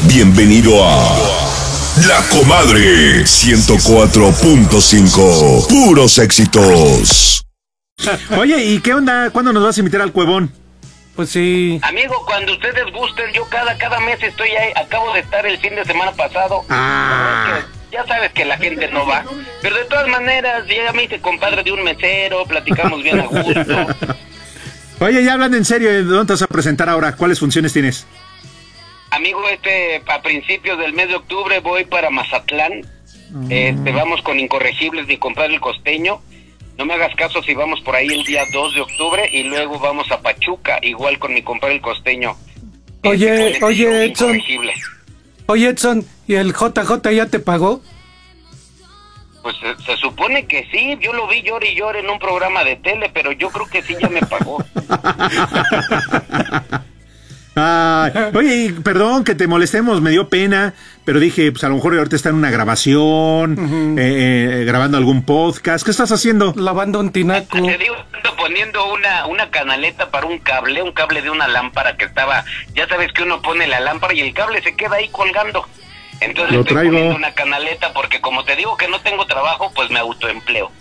Bienvenido a La Comadre 104.5. Puros éxitos. Oye, ¿y qué onda? ¿Cuándo nos vas a invitar al Cuevón? Pues sí. Amigo, cuando ustedes gusten, yo cada mes estoy ahí. Acabo de estar el fin de semana pasado. Ya sabes que la gente no va. Pero de todas maneras, ya me hice compadre de un mesero, platicamos bien a gusto. Oye, ya hablando en serio, ¿de dónde te vas a presentar ahora? ¿Cuáles funciones tienes? Amigo, a principios del mes de octubre voy para Mazatlán. Vamos con Incorregibles, mi compadre el costeño. No me hagas caso si vamos por ahí el día 2 de octubre y luego vamos a Pachuca, igual con mi compadre el costeño. Oye, Edson. Oye, Edson, ¿y el JJ ya te pagó? Pues se supone que sí, yo lo vi llore y llore en un programa de tele, pero yo creo que sí ya me pagó. Oye, perdón que te molestemos, me dio pena, pero dije, pues a lo mejor ahorita está en una grabación, grabando algún podcast. ¿Qué estás haciendo? Lavando un tinaco. Te digo, ando poniendo una canaleta para un cable de una lámpara que estaba, ya sabes que uno pone la lámpara y el cable se queda ahí colgando. Entonces Lo estoy traigo. poniendo una canaleta porque como te digo que no tengo trabajo, pues me autoempleo.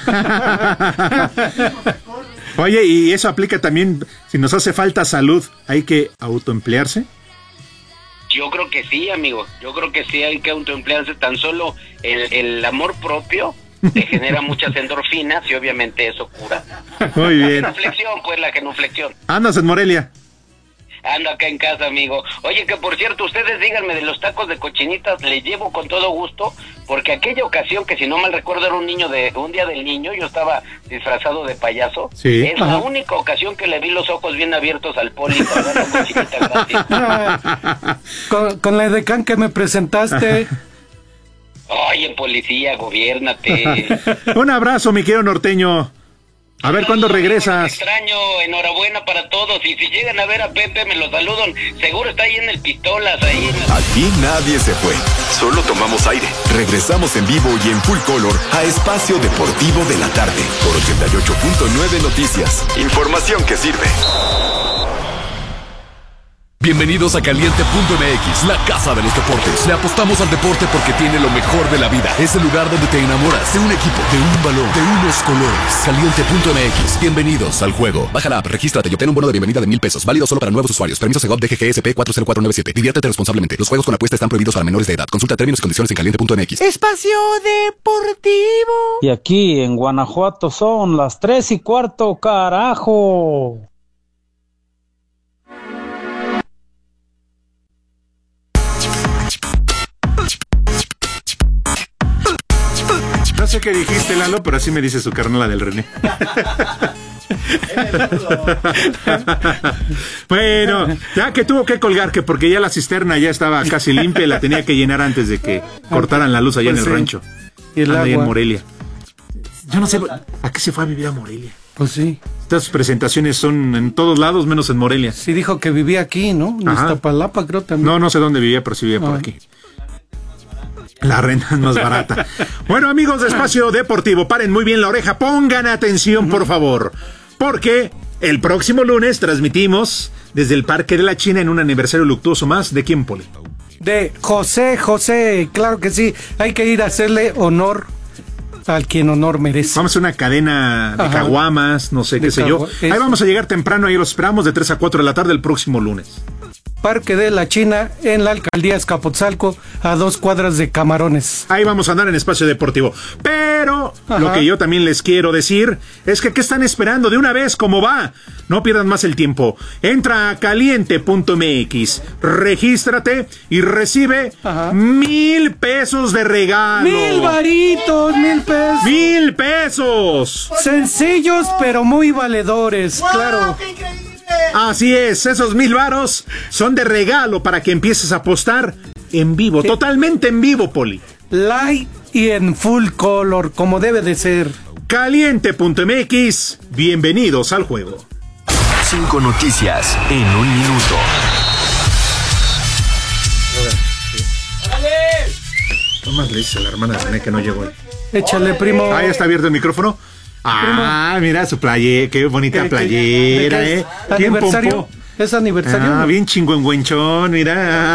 Oye, y eso aplica también, si nos hace falta salud, ¿hay que autoemplearse? Yo creo que sí, amigo, yo creo que sí hay que autoemplearse. Tan solo el amor propio te genera muchas endorfinas y obviamente eso cura. Muy bien. La genuflexión, pues la genuflexión. Andas en Morelia. Ando acá en casa, amigo. Oye, que por cierto, ustedes díganme de los tacos de cochinitas, les llevo con todo gusto, porque aquella ocasión, que si no mal recuerdo era un día del niño, yo estaba disfrazado de payaso. Sí. Es la única ocasión que le vi los ojos bien abiertos al poli para dar cochinita gratis. Con la edecán que me presentaste. Oye, policía, gobiérnate. Un abrazo, mi querido norteño. A ver cuándo regresas. Extraño, enhorabuena para todos. Y si llegan a ver a Pepe, me lo saludan. Seguro está ahí en el Pistolas, ahí en el... Aquí nadie se fue, solo tomamos aire. Regresamos en vivo y en full color a Espacio Deportivo de la Tarde por 88.9 Noticias. Información que sirve. Bienvenidos a Caliente.mx, la casa de los deportes. Le apostamos al deporte porque tiene lo mejor de la vida. Es el lugar donde te enamoras de un equipo, de un balón, de unos colores. Caliente.mx, bienvenidos al juego. Baja la app, regístrate y obtén un bono de bienvenida de $1,000. Válido solo para nuevos usuarios. Permiso Segov DGGSP 40497. Diviértete responsablemente. Los juegos con apuesta están prohibidos para menores de edad. Consulta términos y condiciones en Caliente.mx. Espacio Deportivo. Y aquí en Guanajuato son las 3:15, carajo. No sé qué dijiste, Lalo, pero así me dice su carnala del René. Bueno, ya que tuvo que colgar, que porque ya la cisterna ya estaba casi limpia y la tenía que llenar antes de que cortaran la luz allá en el rancho. Y el Anda ahí en agua. Morelia. Yo no sé, ¿a qué se fue a vivir a Morelia? Pues sí. Estas presentaciones son en todos lados, menos en Morelia. Sí dijo que vivía aquí, ¿no? En Ajá. Iztapalapa, creo también. No sé dónde vivía, pero sí vivía por Ay. aquí. La renta es más barata. Bueno, amigos de Espacio Deportivo, paren muy bien la oreja, pongan atención, por favor, porque el próximo lunes transmitimos desde el Parque de la China en un aniversario luctuoso más. ¿De quién, Poli? De José, claro que sí. Hay que ir a hacerle honor al quien honor merece. Vamos a hacer una cadena de Ajá. caguamas, no sé De qué sé yo. eso. Ahí vamos a llegar temprano, ahí los esperamos de 3 a 4 de la tarde el próximo lunes. Parque de la China en la alcaldía Escapotzalco, a 2 cuadras de Camarones. Ahí vamos a andar en Espacio Deportivo. Pero Ajá. lo que yo también les quiero decir es que ¿qué están esperando? De una vez, ¿cómo va? No pierdan más el tiempo. Entra a caliente.mx, regístrate y recibe Ajá. 1,000 pesos de regalo. 1,000 varitos, 1,000 pesos. 1,000 pesos. Sencillos, pero muy valedores, claro. Así es, esos 1,000 varos son de regalo para que empieces a apostar en vivo, Sí. totalmente en vivo, Poli. Light y en full color, como debe de ser. Caliente.mx, bienvenidos al juego. 5 noticias en un minuto. Nomás le dices a la hermana de René que no llegó hoy. Échale, primo. Ah, ya está abierto el micrófono. Ah, mira su playera, qué bonita playera, ¿De qué es? ¿Quién ¿Aniversario? pompó? ¿Es aniversario? Ah, bien chingüengüenchón, mira.